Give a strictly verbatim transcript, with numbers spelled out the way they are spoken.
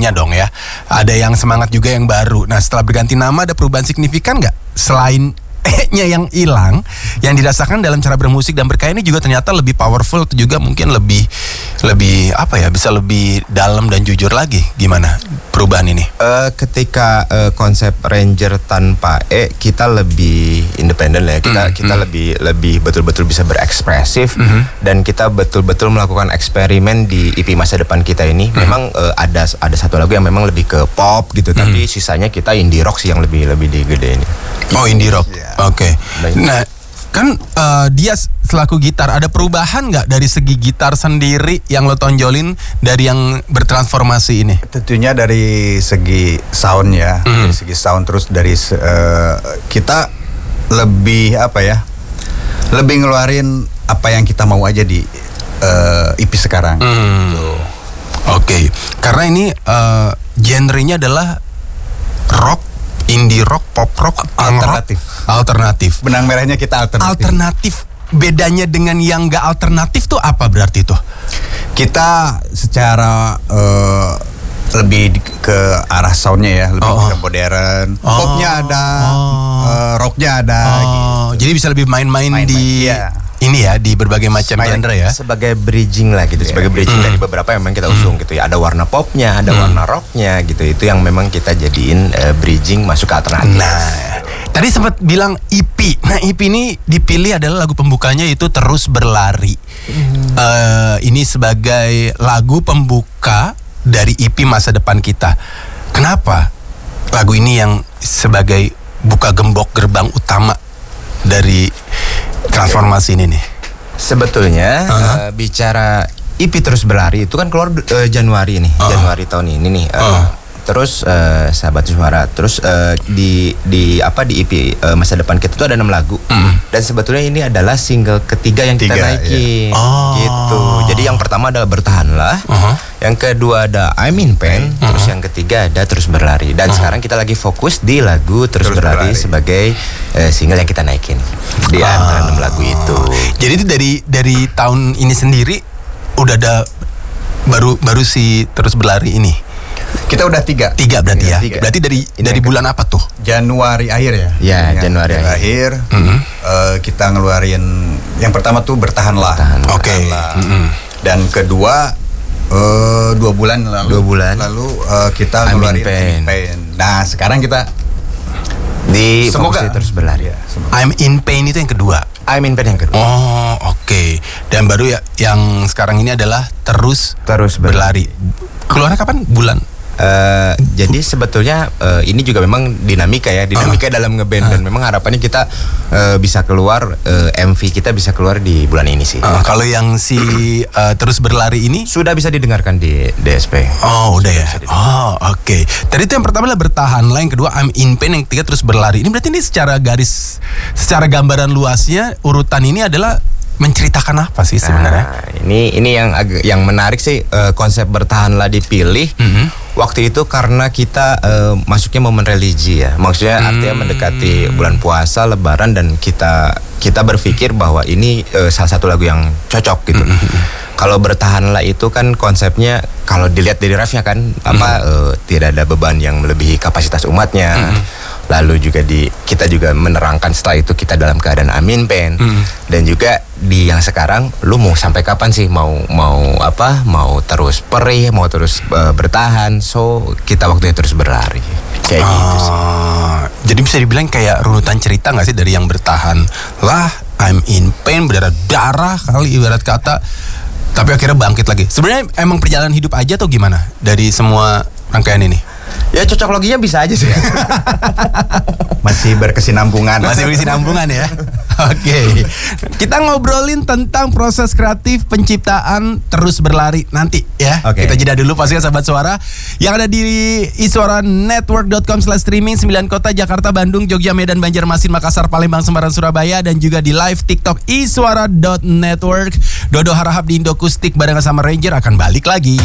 lainnya dong ya. Ada yang semangat juga yang baru. Nah setelah berganti nama ada perubahan signifikan nggak? Selain E-nya yang hilang, yang dirasakan dalam cara bermusik dan berkarya ini juga ternyata lebih powerful atau juga mungkin lebih lebih apa ya, bisa lebih dalam dan jujur lagi. Gimana perubahan ini? Uh, ketika uh, konsep Ranger tanpa E, kita lebih independen ya. Kita mm, kita mm. lebih lebih betul-betul bisa berekspresif mm-hmm. dan kita betul-betul melakukan eksperimen di E P masa depan kita ini. Mm. Memang uh, ada ada satu lagu yang memang lebih ke pop gitu, mm. tapi sisanya kita indie rock sih yang lebih lebih digedein. Oh, indie rock. Yeah. Oke. Okay. Nah, kan uh, dia selaku gitar, ada perubahan nggak dari segi gitar sendiri yang lo tonjolin dari yang bertransformasi ini? Tentunya dari segi sound ya, mm. dari segi sound, terus dari uh, kita lebih apa ya, lebih ngeluarin apa yang kita mau aja di uh, E P sekarang. Mm. Gitu. Oke, okay. Karena ini uh, genrenya adalah rock, indie rock, pop rock, alternatif. Rock, alternatif. Benang merahnya kita alternatif. Alternatif. Bedanya dengan yang nggak alternatif tuh apa berarti tuh? Kita secara uh, lebih ke arah soundnya ya, lebih oh. ke modern. Oh. Popnya ada, oh. uh, rocknya ada. Oh. Gitu. Jadi bisa lebih main-main, main-main di. Iya. Ini ya di berbagai macam genre ya. Sebagai bridging lah gitu, yeah. sebagai bridging mm. dari beberapa yang memang kita usung mm. gitu ya. Ada warna popnya, ada mm. warna rocknya gitu. Itu yang memang kita jadiin uh, bridging masuk ke alternatif. Nah, tadi sempat bilang E P. Nah, E P ini dipilih adalah lagu pembukanya itu Terus Berlari. Mm. Uh, ini sebagai lagu pembuka dari E P masa depan kita. Kenapa lagu ini yang sebagai buka gembok gerbang utama dari transformasi ini nih? Sebetulnya uh-huh. uh, bicara E P Terus Berlari itu kan keluar uh, Januari nih, uh-huh. Januari tahun ini nih. Uh, uh-huh. Terus uh, Sahabat Suara, terus uh, di di apa di E P uh, masa depan kita tuh ada enam lagu. Uh-huh. Dan sebetulnya ini adalah single ketiga yang Tiga, kita naikin. Yeah. Oh. Gitu. Jadi yang pertama adalah Bertahanlah. Uh-huh. Yang kedua ada I'm in Pain, uh-huh. terus yang ketiga ada Terus Berlari. Dan uh-huh. sekarang kita lagi fokus di lagu Terus, Terus Berlari, Berlari sebagai uh, single yang kita naikin di uh. antara enam lagu itu. Jadi itu dari dari tahun ini sendiri udah ada baru baru si Terus Berlari ini. Kita udah tiga. Tiga berarti tiga, ya. Tiga. Berarti dari ini dari bulan apa tuh? Januari akhir ya. Ya, ya Januari akhir. akhir mm-hmm. uh, kita ngeluarin yang pertama tuh Bertahanlah. Bertahan. Oke. Okay. Mm-hmm. Dan kedua uh, dua bulan lalu. Dua bulan. Lalu uh, kita ngeluarin I'm in Pain. Nah, sekarang kita di semoga Terus Berlari. Ya, I'm in Pain itu yang kedua. I'm in Pain yang kedua. Oh, oke. Okay. Dan baru ya yang sekarang ini adalah Terus Terus Berlari. Berlari. Keluarnya kapan? Bulan? Uh, jadi sebetulnya uh, ini juga memang dinamika ya, dinamika uh. dalam ngeband uh. dan memang harapannya kita uh, bisa keluar uh, M V kita bisa keluar di bulan ini sih. Uh, kalau yang si uh, Terus Berlari ini sudah bisa didengarkan di D S P. Oh, udah ya. Oh, oke. Okay. Tadi itu yang pertama adalah Bertahanlah, yang kedua I'm in Pain, yang ketiga Terus Berlari. Ini berarti ini secara garis, secara gambaran luasnya urutan ini adalah menceritakan apa sih sebenarnya? Nah, ini ini yang agak yang menarik sih, uh, konsep Bertahanlah dipilih. Mm-hmm. Waktu itu karena kita uh, masuknya momen religi ya, maksudnya hmm. artinya mendekati bulan puasa, Lebaran, dan kita kita berpikir bahwa ini uh, salah satu lagu yang cocok gitu. Hmm. Kalau Bertahanlah itu kan konsepnya kalau dilihat dari refnya kan hmm. apa uh, tidak ada beban yang melebihi kapasitas umatnya. Hmm. Lalu juga di kita juga menerangkan setelah itu kita dalam keadaan I'm in Pain. Hmm. Dan juga di yang sekarang lu mau sampai kapan sih mau mau apa mau terus perih, mau terus uh, bertahan. So kita waktunya terus berlari kayak uh, gitu sih. Jadi bisa dibilang kayak runutan cerita nggak sih dari yang bertahan lah, I'm in pain, berdarah darah kali ibarat kata, tapi akhirnya bangkit lagi. Sebenarnya emang perjalanan hidup aja atau gimana dari semua rangkaian ini? Ya cocok loginya bisa aja sih. Masih berkesinambungan. Masih berkesinambungan ya. Oke. Okay. Kita ngobrolin tentang proses kreatif penciptaan Terus Berlari nanti ya. Okay. Kita jeda dulu pastikan sahabat suara yang ada di iswara network dot com slash streaming sembilan kota Jakarta, Bandung, Jogja, Medan, Banjarmasin, Makassar, Palembang, Semarang, Surabaya, dan juga di live TikTok iswara dot network. Dodo Harahap di Indokustik barengan sama Ranger akan balik lagi.